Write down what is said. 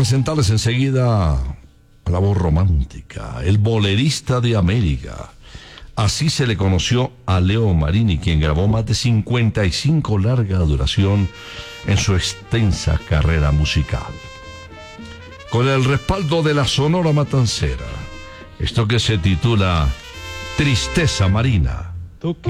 presentarles enseguida a la voz romántica, el bolerista de América. Así se le conoció a Leo Marini, quien grabó más de 55 larga duración en su extensa carrera musical. Con el respaldo de la Sonora Matancera, esto que se titula Tristeza Marina. Tú